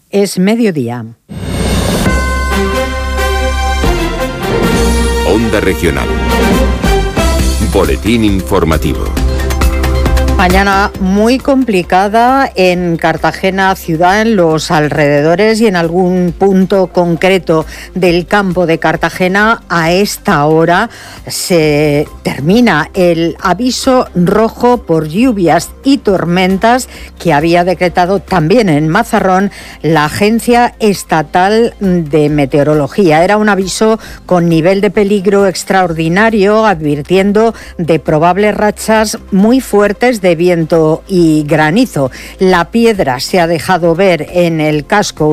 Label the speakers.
Speaker 1: Es mediodía.
Speaker 2: Onda Regional. Boletín informativo.
Speaker 1: Mañana muy complicada en Cartagena ciudad, en los alrededores y en algún punto concreto del campo de Cartagena. A esta hora se termina el aviso rojo por lluvias y tormentas que había decretado también en Mazarrón la Agencia Estatal de Meteorología. Era un aviso con nivel de peligro extraordinario, advirtiendo de probables rachas muy fuertes de viento y granizo. La piedra se ha dejado ver en el casco